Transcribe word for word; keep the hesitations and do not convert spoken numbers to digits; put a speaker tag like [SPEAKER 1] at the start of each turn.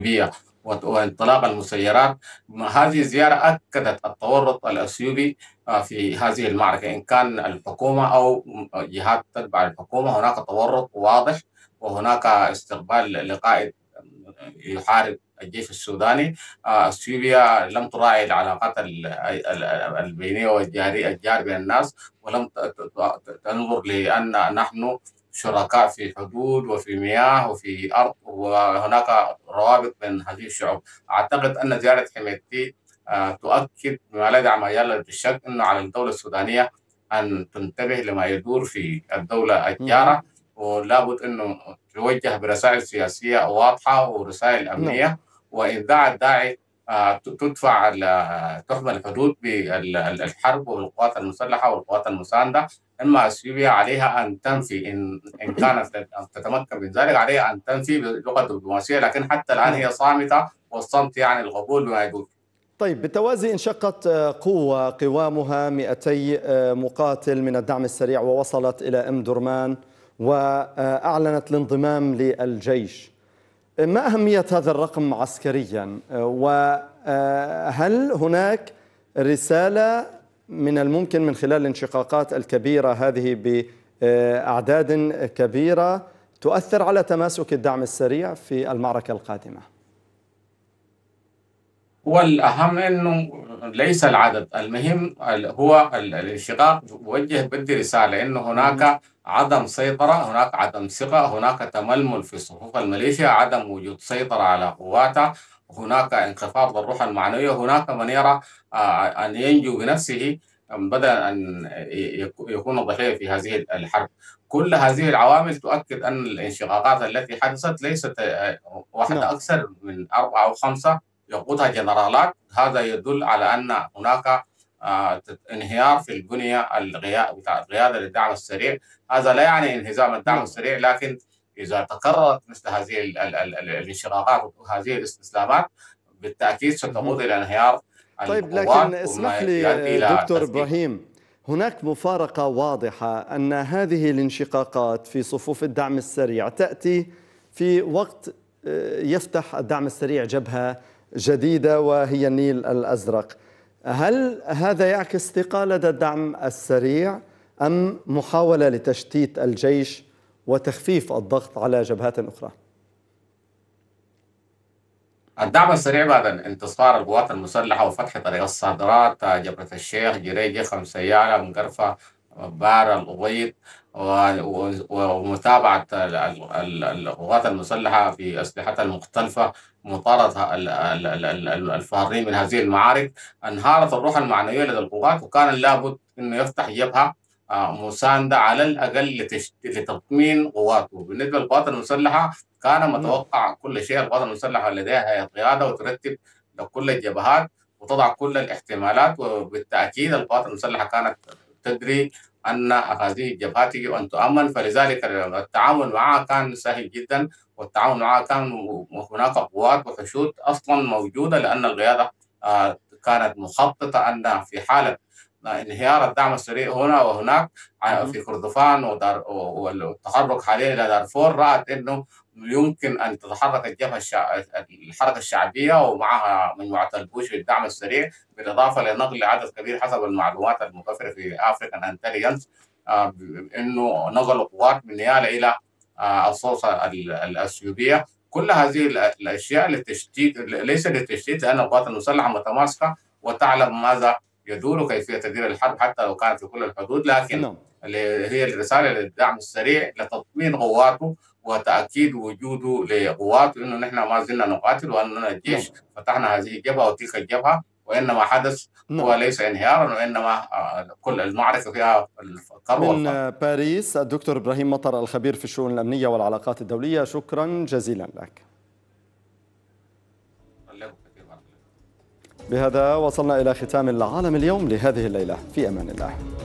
[SPEAKER 1] وانطلاق المسيرات. هذه الزيارة أكدت التورط الأثيوبي في هذه المعركة، إن كان الحكومة أو جهات تتبع الحكومة. هناك تورط واضح، وهناك استقبال لقائد يحارب الجيش السوداني. اثيوبيا لم تراعي العلاقات البينيه والجاريه الجار بين الناس، ولم تنظر لان نحن شركاء في حدود وفي مياه وفي ارض، وهناك روابط بين هذه الشعوب. اعتقد ان زياره حميدتي تؤكد ما لا يدع مجال للشك انه على الدوله السودانيه ان تنتبه لما يدور في الدوله الجاره، ولابد انه توجه برسائل سياسيه واضحه ورسائل امنيه، وإذاعة الداعي تدفع تحمل الحدود بالحرب والقوات المسلحه والقوات المسانده. اما اثيوبيا عليها ان تنفي، ان ان كانت تتمكن من ذلك عليها ان تنفي بلغه دبلوماسيه، لكن حتى الان هي صامته، والصمت يعني القبول بما يدور.
[SPEAKER 2] طيب، بالتوازي انشقت قوة قوامها مئتي مقاتل من الدعم السريع ووصلت إلى أم درمان وأعلنت الانضمام للجيش. ما أهمية هذا الرقم عسكريا؟ وهل هناك رسالة من الممكن من خلال الانشقاقات الكبيرة هذه بأعداد كبيرة تؤثر على تماسك الدعم السريع في المعركة القادمة؟
[SPEAKER 1] والأهم أنه ليس العدد المهم، هو الانشقاق وجه بدي رسالة أنه هناك عدم سيطرة، هناك عدم ثقة، هناك تململ في صفوف الميليشيا، عدم وجود سيطرة على قواتها، هناك انخفاض بالروح المعنوية، هناك من يرى أن ينجو بنفسه بدل أن يكون ضحية في هذه الحرب. كل هذه العوامل تؤكد أن الانشقاقات التي حدثت ليست واحدة، أكثر من أربعة أو خمسة يقودها جنرالات. هذا يدل على أن هناك انهيار في البنية القيادة للدعم السريع. هذا لا يعني انهزام الدعم السريع، لكن إذا تكررت مثل هذه الانشقاقات وهذه الاستسلامات بالتأكيد ستقود إلى انهيار القوات.
[SPEAKER 2] طيب، لكن اسمح لي دكتور إبراهيم، هناك مفارقة واضحة أن هذه الانشقاقات في صفوف الدعم السريع تأتي في وقت يفتح الدعم السريع جبهة جديدة وهي النيل الأزرق. هل هذا يعكس ثقة لدى الدعم السريع أم محاولة لتشتيت الجيش وتخفيف الضغط على جبهات أخرى؟
[SPEAKER 1] الدعم السريع بعد انتصار القوات المسلحة وفتح طريق الصادرات، جبهة الشيخ، جريجة، خمسيالة، مقرفة، بار الأبيض، ومتابعة القوات المسلحة في أسلحتها المختلفة، مطاردة الفارين من هذه المعارك، انهارت الروح المعنوية لدى القوات، وكان لابد أنه يفتح جبهة مساندة على الأقل لتطمين قواته. بالنسبة للقوات المسلحة كان متوقع كل شيء. القوات المسلحة لديها هيئة قيادة وترتب لكل الجبهات وتضع كل الاحتمالات، وبالتأكيد القوات المسلحة كانت تدري أن هذه الجبهات يجب أن تؤمن، فلذلك التعامل معها كان سهل جدا، والتعامل معها كان هناك قوات وحشود أصلا موجودة، لأن القيادة كانت مخططة أن في حالة انهيار الدعم السريع هنا وهناك في كردفان والتحرك حاليا إلى دارفور، رأت أنه يمكن أن تتحرك الجبهة الشع... الحركة الشعبية ومعها مجموعة البوش للدعم السريع، بالإضافة لنقل عدد كبير حسب المعلومات المتوفرة في أفريكان انتليجنس إنه نقلوا قوات من نيالا إلى الصوصة الأثيوبية. كل هذه الأشياء للتشتيت، ليس للتشتيت، لأن القوات المسلحة متماسكة وتعلم ماذا يدور وكيفية تدير الحرب حتى لو كانت في كل الحدود، لكن هي الرسالة للدعم السريع لتطمين قواته وتأكيد وجوده لقواته إنه نحن ما زلنا نقاتل، وأننا الجيش فتحنا هذه الجبهة وتلك الجبهة، وإنما حدث هو ليس انهيارا، وإنما كل المعركة فيها القروة.
[SPEAKER 2] من باريس الدكتور إبراهيم مطر، الخبير في الشؤون الأمنية والعلاقات الدولية، شكرا جزيلا لك. بهذا وصلنا إلى ختام العالم اليوم لهذه الليلة، في أمان الله.